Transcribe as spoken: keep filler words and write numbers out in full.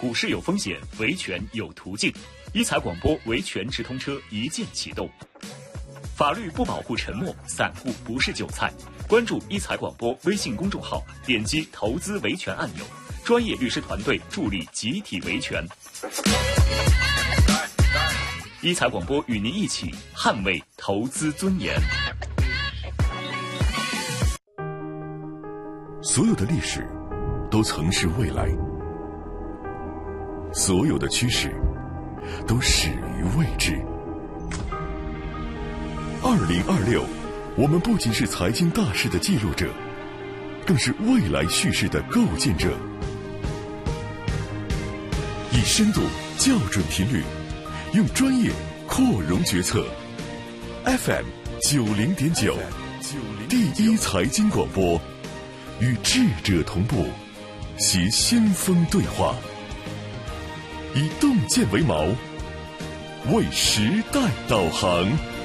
股市有风险，维权有途径。一财广播维权直通车一键启动。法律不保护沉默，散户不是韭菜。关注一财广播微信公众号，点击投资维权按钮，专业律师团队助力集体维权。一财广播与您一起捍卫投资尊严。 所有的历史都曾是未来，所有的趋势都始于未知。二零二六，我们不仅是财经大事的记录者，更是未来叙事的构建者。以深度校准频率，用专业扩容决策。F M 九零点九，第一财经广播，与智者同步，携先锋对话，以洞见为锚，为时代导航。